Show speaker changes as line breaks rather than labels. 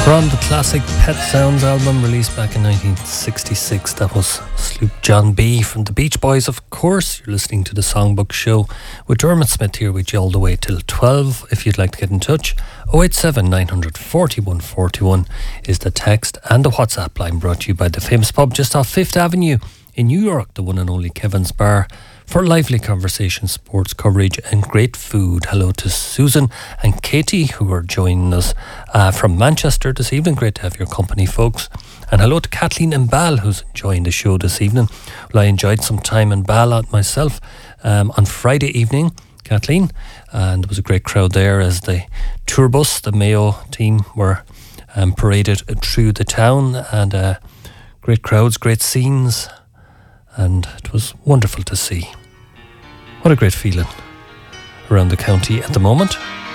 From the classic Pet Sounds album released back in 1966, that was Sloop John B. from the Beach Boys, of course. You're listening to the Songbook Show with Dermot Smith here with you all the way till 12. If you'd like to get in touch, 087 900 41 41 is the text, and the WhatsApp line brought to you by the famous pub just off 5th Avenue in New York, the one and only Kevin's Bar, for lively conversation, sports coverage and great food. Hello to Susan and Katie, who are joining us from Manchester this evening. Great to have your company, folks. And hello to Kathleen and Bal, who's enjoying the show this evening. Well, I enjoyed some time in Bal myself on Friday evening, Kathleen, and there was a great crowd there as the tour bus, the Mayo team, were paraded through the town, and great crowds, great scenes, and it was wonderful to see. What a great feeling around the county at the moment.